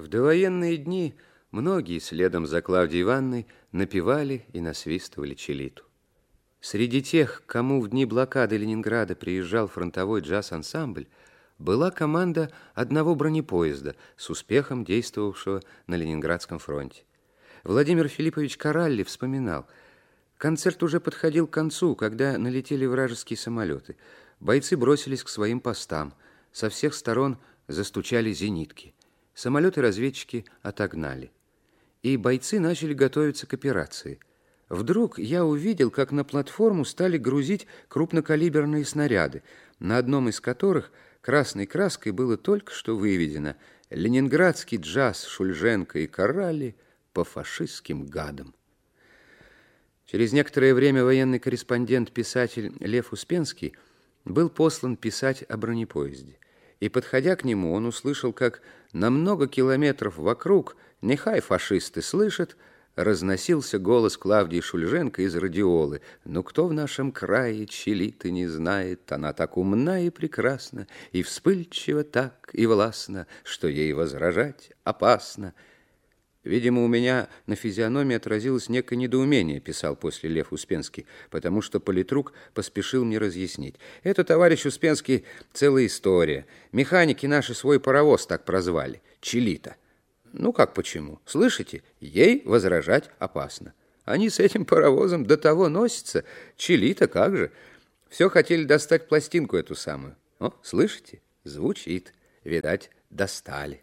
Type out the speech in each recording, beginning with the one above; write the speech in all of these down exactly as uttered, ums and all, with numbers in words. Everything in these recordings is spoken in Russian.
В довоенные дни многие следом за Клавдией Ивановной напевали и насвистывали Челиту. Среди тех, кому в дни блокады Ленинграда приезжал фронтовой джаз-ансамбль, была команда одного бронепоезда с успехом действовавшего на Ленинградском фронте. Владимир Филиппович Коралли вспоминал: концерт уже подходил к концу, когда налетели вражеские самолеты. Бойцы бросились к своим постам. Со всех сторон застучали зенитки. Самолеты-разведчики отогнали. И бойцы начали готовиться к операции. Вдруг я увидел, как на платформу стали грузить крупнокалиберные снаряды, на одном из которых красной краской было только что выведено: «Ленинградский джаз Шульженко и Коралли по фашистским гадам». Через некоторое время военный корреспондент-писатель Лев Успенский был послан писать о бронепоезде. И, подходя к нему, он услышал, как на много километров вокруг, нехай фашисты слышат, разносился голос Клавдии Шульженко из радиолы: «Ну кто в нашем крае Челиты не знает? Она так умна и прекрасна, и вспыльчива так и властна, что ей возражать опасно». «Видимо, у меня на физиономии отразилось некое недоумение», — писал после Лев Успенский, потому что политрук поспешил мне разъяснить. «Это, товарищ Успенский, целая история. Механики наши свой паровоз так прозвали — Челита». «Ну как почему? Слышите? Ей возражать опасно. Они с этим паровозом до того носятся. Челита, как же. Все хотели достать пластинку эту самую. О, слышите? Звучит. Видать, достали».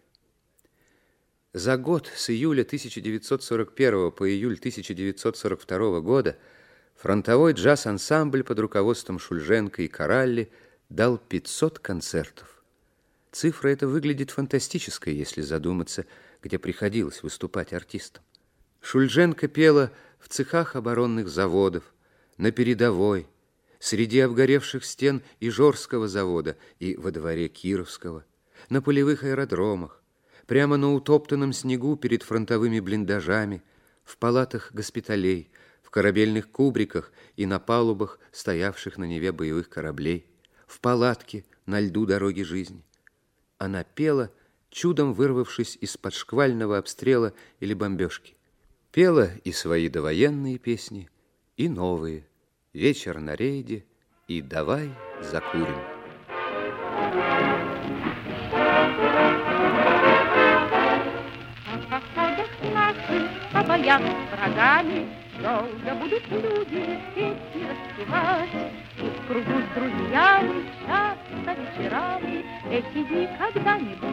За год с июля тысяча девятьсот сорок первого по июль тысяча девятьсот сорок второго года фронтовой джаз-ансамбль под руководством Шульженко и Коралли дал пятьсот концертов. Цифра эта выглядит фантастической, если задуматься, где приходилось выступать артистам. Шульженко пела в цехах оборонных заводов, на передовой, среди обгоревших стен Ижорского завода и во дворе Кировского, на полевых аэродромах, прямо на утоптанном снегу перед фронтовыми блиндажами, в палатах госпиталей, в корабельных кубриках и на палубах, стоявших на Неве боевых кораблей, в палатке на льду дороги жизни. Она пела, чудом вырвавшись из-под шквального обстрела или бомбежки. Пела и свои довоенные песни, и новые: «Вечер на рейде» и «Давай закурим». Боях с врагами долго будут люди петь и распевать, и в кругу с друзьями часто вечерами эти дни когда-нибудь